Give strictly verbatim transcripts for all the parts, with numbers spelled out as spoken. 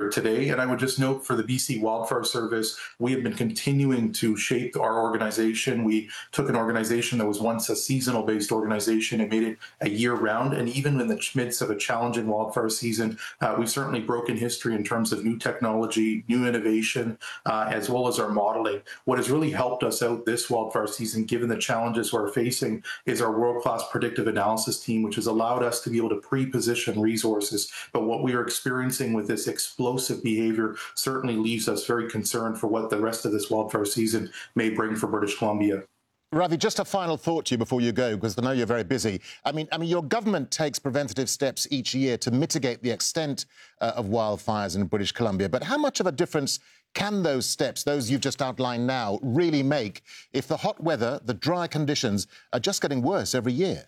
here today. And I would just note for the B C Wildfire Service, we have been continuing to shape our organization. We took an organization that was once a seasonal-based organization and made it a year-round. And even in the midst of a challenging wildfire season, uh, we've certainly broken history in terms of new technology, new innovation, uh, as well as our modeling. What has really helped us out this wildfire season, given the challenges we're facing, is our world-class predictive analysis team, which has allowed us to be able to pre-position resources. But what we are experiencing with this explosive behavior certainly leaves us very concerned for what the rest of this wildfire season may bring for British Columbia. Ravi, just a final thought to you before you go, because I know you're very busy. I mean, I mean, your government takes preventative steps each year to mitigate the extent uh, of wildfires in British Columbia. But how much of a difference can those steps, those you've just outlined now, really make if the hot weather, the dry conditions are just getting worse every year?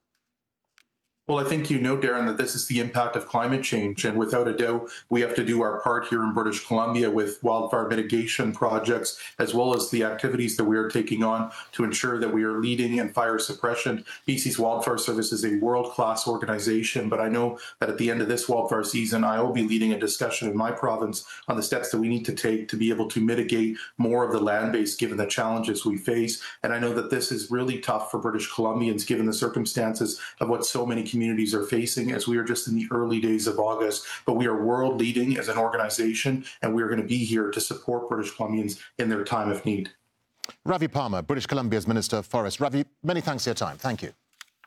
Well, I think you know, Darren, that this is the impact of climate change. And without a doubt, we have to do our part here in British Columbia with wildfire mitigation projects, as well as the activities that we are taking on to ensure that we are leading in fire suppression. B C's Wildfire Service is a world-class organization, but I know that at the end of this wildfire season, I will be leading a discussion in my province on the steps that we need to take to be able to mitigate more of the land base given the challenges we face. And I know that this is really tough for British Columbians given the circumstances of what so many communities are facing, as we are just in the early days of August. But we are world leading as an organization, and we are going to be here to support British Columbians in their time of need. Ravi Palmer, British Columbia's Minister of Forest. Ravi, many thanks for your time. Thank you.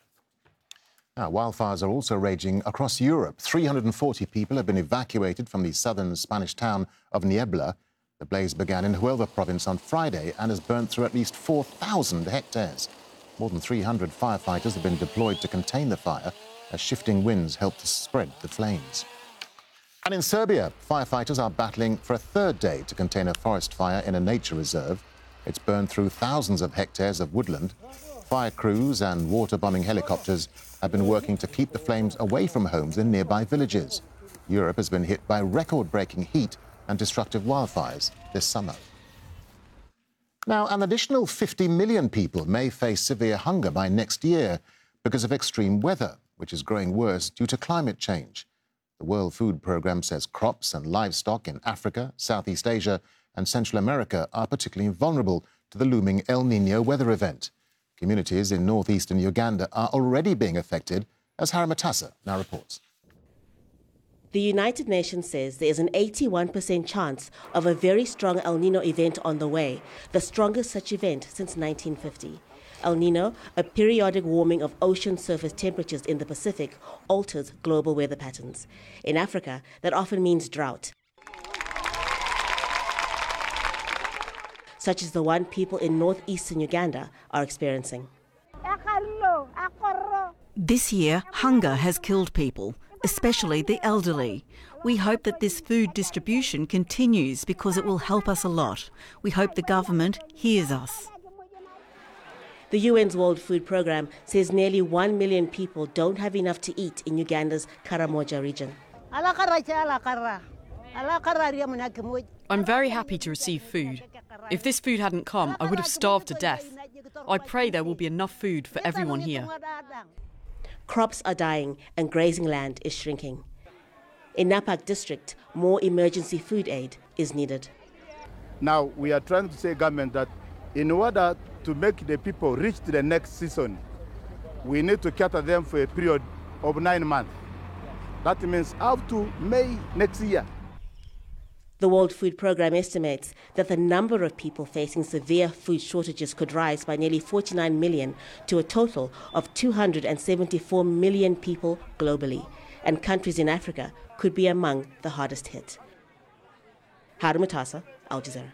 Now, wildfires are also raging across Europe. three hundred forty people have been evacuated from the southern Spanish town of Niebla. The blaze began in Huelva province on Friday and has burnt through at least four thousand hectares. More than three hundred firefighters have been deployed to contain the fire as shifting winds help to spread the flames. And in Serbia, firefighters are battling for a third day to contain a forest fire in a nature reserve. It's burned through thousands of hectares of woodland. Fire crews and water-bombing helicopters have been working to keep the flames away from homes in nearby villages. Europe has been hit by record-breaking heat and destructive wildfires this summer. Now, an additional fifty million people may face severe hunger by next year because of extreme weather, which is growing worse due to climate change. The World Food Programme says crops and livestock in Africa, Southeast Asia and Central America are particularly vulnerable to the looming El Niño weather event. Communities in northeastern Uganda are already being affected, as Haramatasa now reports. The United Nations says there is an eighty-one percent chance of a very strong El Niño event on the way, the strongest such event since nineteen fifty. El Niño, a periodic warming of ocean surface temperatures in the Pacific, alters global weather patterns. In Africa, that often means drought, such as the one people in northeastern Uganda are experiencing. This year, hunger has killed people, especially the elderly. We hope that this food distribution continues because it will help us a lot. We hope the government hears us. The U N's World Food Programme says nearly one million people don't have enough to eat in Uganda's Karamoja region. I'm very happy to receive food. If this food hadn't come, I would have starved to death. I pray there will be enough food for everyone here. Crops are dying and grazing land is shrinking. In Napak district, more emergency food aid is needed. Now we are trying to say government that in order to make the people reach to the next season, we need to cater them for a period of nine months. That means up to May next year. The World Food Programme estimates that the number of people facing severe food shortages could rise by nearly forty-nine million to a total of two hundred seventy-four million people globally, and countries in Africa could be among the hardest hit. Haramatasa, Al Jazeera.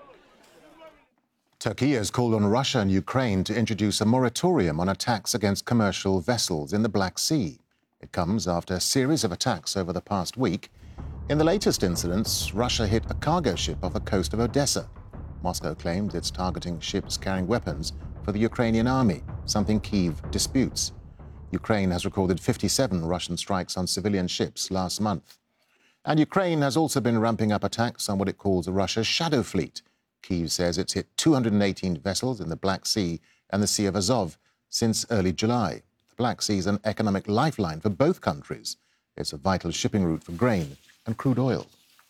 Turkey has called on Russia and Ukraine to introduce a moratorium on attacks against commercial vessels in the Black Sea. It comes after a series of attacks over the past week. In the latest incidents, Russia hit a cargo ship off the coast of Odessa. Moscow claimed it's targeting ships carrying weapons for the Ukrainian army, something Kyiv disputes. Ukraine has recorded fifty-seven Russian strikes on civilian ships last month. And Ukraine has also been ramping up attacks on what it calls Russia's shadow fleet. Kyiv says it's hit two hundred eighteen vessels in the Black Sea and the Sea of Azov since early July. The Black Sea is an economic lifeline for both countries. It's a vital shipping route for grain and crude oil.